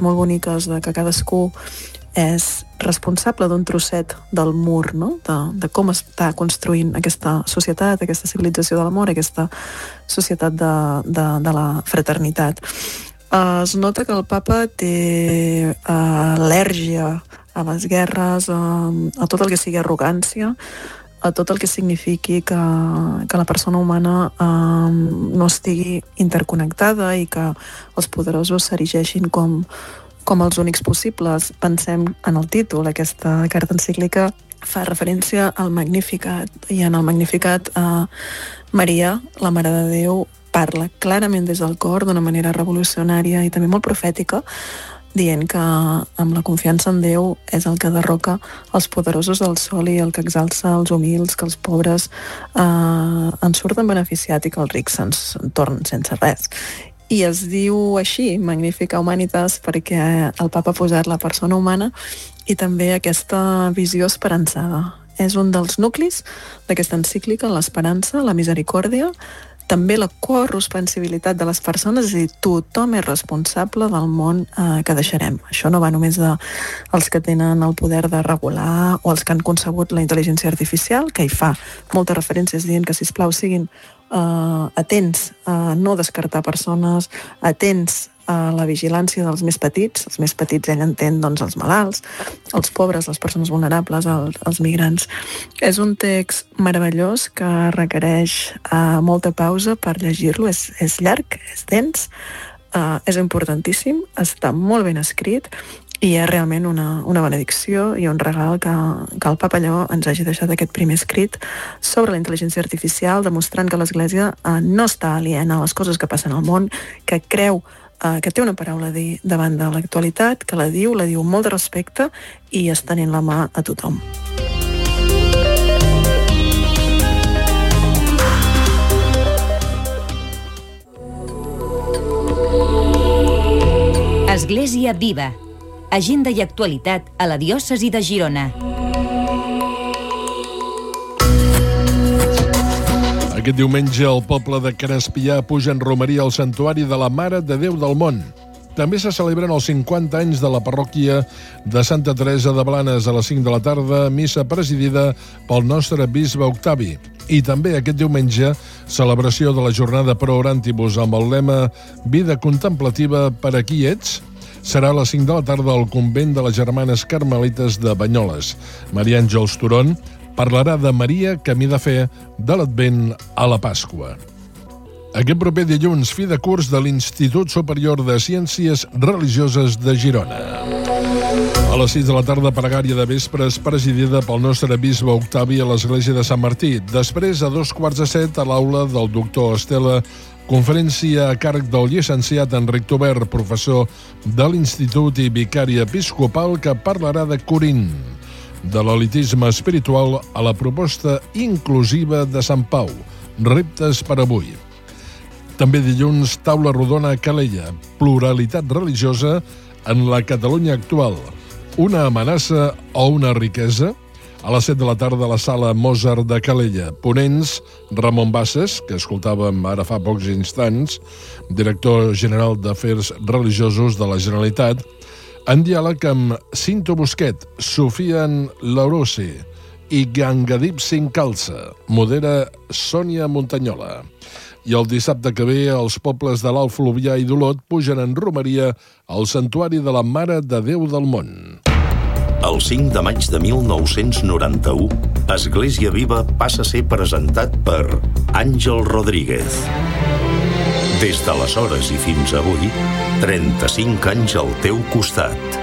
molt boniques de que cadascú és responsable d'un trosset del mur, no? De com està construint aquesta societat, aquesta civilització de l'amor, aquesta societat de la fraternitat. Es nota que el papa té al·lèrgia a les guerres, a tot el que sigui arrogància, a tot el que signifiqui que la persona humana no estigui interconnectada i que els poderosos s'erigeixin com els únics possibles. Pensem en el títol. Aquesta carta encíclica fa referència al Magnificat, i en el Magnificat Maria, la Mare de Déu, parla clarament des del cor, d'una manera revolucionària i també molt profètica, dient que amb la confiança en Déu és el que derroca els poderosos del sol i el que exalça els humils, que els pobres en surten beneficiats i que els rics se'n tornen sense res. I es diu així, Magnifica Humanitas, perquè el papa ha posat la persona humana i també aquesta visió esperançada. És un dels nuclis d'aquesta encíclica, l'esperança, la misericòrdia, també la corresponsibilitat de les persones, és a dir, tothom és responsable del món que deixarem. Això no va només dels que tenen el poder de regular o els que han concebut la intel·ligència artificial, que hi fa moltes referències dient que, sisplau, siguin atents a no descartar persones, atents a la vigilància dels més petits. Els més petits ell entén, doncs, els malalts, els pobres, les persones vulnerables, els migrants. És un text meravellós que requereix molta pausa per llegir-lo. És llarg, és dens, és importantíssim, està molt ben escrit i és realment una benedicció i un regal que el Papa Lleó ens hagi deixat aquest primer escrit sobre la intel·ligència artificial, demostrant que l'Església no està aliena a les coses que passen al món, que creu que té una paraula a dir davant de l'actualitat, que la diu amb molt de respecte i estenent la mà a tothom. Església Viva. Agenda i actualitat a la diòcesi de Girona. Aquest diumenge el poble de Crespià puja en romeria al santuari de la Mare de Déu del Món. També se celebren els 50 anys de la parròquia de Santa Teresa de Blanes a les 5 de la tarda, missa presidida pel nostre bisbe Octavi. I també aquest diumenge, celebració de la jornada Pro Orantibus amb el lema Vida contemplativa per a qui ets? Serà a les 5 de la tarda al convent de les Germanes Carmelites de Banyoles. Maria Àngels Turon parlarà de Maria, camí de fe, de l'Advent a la Pasqua. Aquest proper dilluns, fi de curs de l'Institut Superior de Ciències Religioses de Girona. A les 6 de la tarda, pregària de vespres presidida pel nostre bisbe Octavi a l'església de Sant Martí. Després, a 6:45, a l'aula del doctor Estela, conferència a càrrec del llicenciat Enric Tobert, professor de l'Institut i vicari episcopal, que parlarà de Corint, de l'elitisme espiritual a la proposta inclusiva de Sant Pau, reptes per avui. També dilluns, taula rodona a Calella, pluralitat religiosa en la Catalunya actual, una amenaça o una riquesa? A les 7 de la tarda a la sala Mozart de Calella. Ponents, Ramon Bassas, que escoltàvem ara fa pocs instants, director general d'Afers Religiosos de la Generalitat, en diàleg amb Cinto Busquet, Sofian Laurossi i Gangadip Sincalça. Modera Sònia Montanyola. I el dissabte que ve, els pobles de l'Alt Fluvià i d'Olot pugen en romeria al santuari de la Mare de Déu del Món. El 5 de maig de 1991, Església Viva passa a ser presentat per Àngel Rodríguez. Des d'aleshores i fins avui, 35 anys al teu costat.